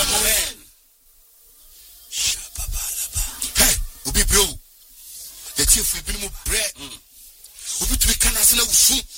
Hey, ubi bro. The chief will be more bread. Ubi to be can as a soon.